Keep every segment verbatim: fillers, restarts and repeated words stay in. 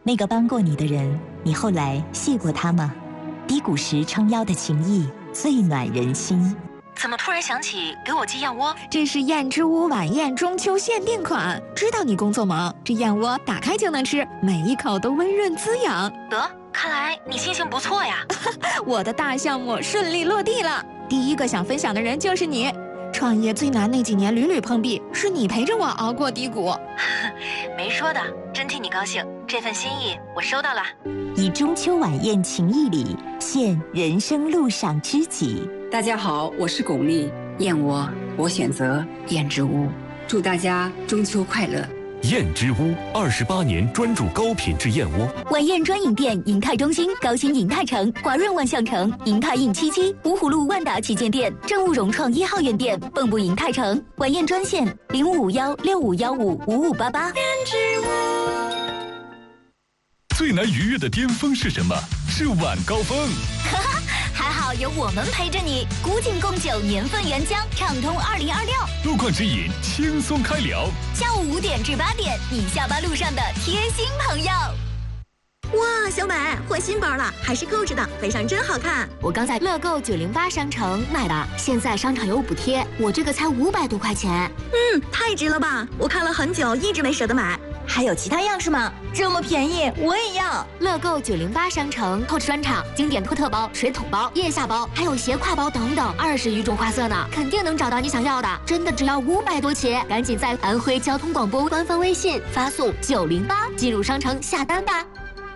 那个帮过你的人，你后来谢过他吗？低谷时撑腰的情谊，最暖人心。 怎么突然想起给我寄燕窝？ 这是燕之屋晚宴中秋限定款，知道你工作忙，这燕窝打开就能吃，每一口都温润滋养。 得，看来你心情不错呀。 我的大项目顺利落地了，第一个想分享的人就是你。创业最难那几年屡屡碰壁，是你陪着我熬过低谷。 没说的，真替你高兴，这份心意我收到了。 以中秋晚宴情谊礼，献人生路上知己。 大家好，我是巩俐，燕窝我选择燕之屋，祝大家中秋快乐。 燕之屋二十八年专注高品质燕窝。 晚宴专营店：银泰中心、高新银泰城、华润万象城、银泰印七七、芜湖路万达旗舰店、正务融创一号院店、蚌埠银泰城。晚宴专线：零五五幺六五幺五五五八八。燕之屋。 最难逾越的巅峰是什么？是晚高峰。 哈哈，还好有我们陪着你。古井贡酒年份原浆，畅通二零二六。 路况指引，轻松开聊。 下午五点至八点，你下班路上的贴心朋友。 哇，小美换新包了，还是购置的，配上真好看。 我刚在乐购九零八商城买的，现在商场有补贴，我这个才五百多块钱。 嗯，太值了吧！我看了很久，一直没舍得买。 还有其他样式吗？这么便宜，我也要！ 乐购九零八商城透支专场、经典托特包、水桶包、腋下包，还有斜挎包等等，二十余种花色呢，肯定能找到你想要的。真的只要五百多起，赶紧在安徽交通广播官方微信发送九零八进入商城下单吧。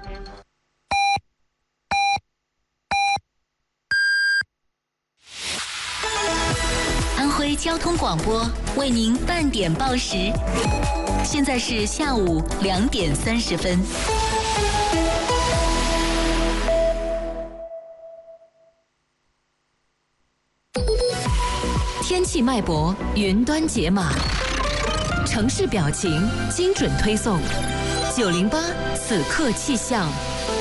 安徽交通广播为您半点报时。现在是下午两点三十分。天气脉搏，云端解码，城市表情，精准推送。九零八此刻气象。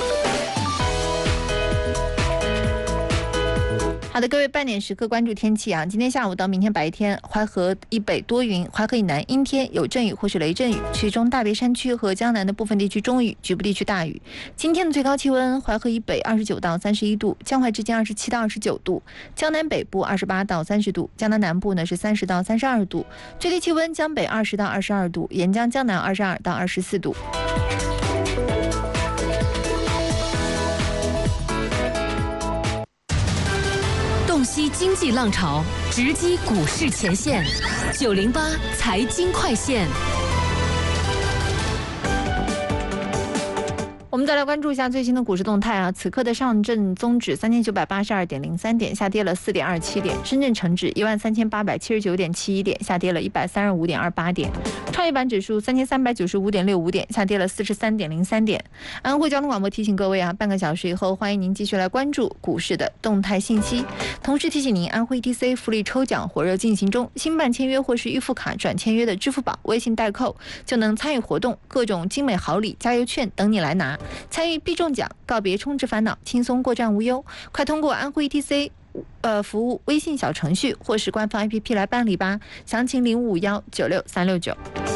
好的，各位半点时刻关注天气啊！今天下午到明天白天，淮河以北多云，淮河以南阴天，有阵雨或是雷阵雨，其中大别山区和江南的部分地区中雨，局部地区大雨。今天的最高气温，淮河以北二十九到三十一度，江淮之间二十七到二十九度，江南北部二十八到三十度，江南南部呢是三十到三十二度，最低气温江北二十到二十二度，沿江江南二十二到二十四度。 洞悉经济浪潮，直击股市前线。九零八财经快线。 我们再来关注一下最新的股市动态啊！此刻的上证综指三千九百八十二点零三点，下跌了四点二七点；深圳成指一万三千八百七十九点七一点，下跌了一百三十五点二八点；创业板指数三千三百九十五点六五点，下跌了四十三点零三点。安徽交通广播提醒各位啊，半个小时以后，欢迎您继续来关注股市的动态信息。同时提醒您，安徽 E T C 福利抽奖火热进行中，新办签约或是预付卡转签约的支付宝、微信代扣就能参与活动，各种精美好礼、加油券等你来拿。参与必中奖，告别充值烦恼，轻松过站无忧。快通过安徽 E T C 呃服务微信小程序或是官方 A P P 来办理吧。详情零五幺九六三六九。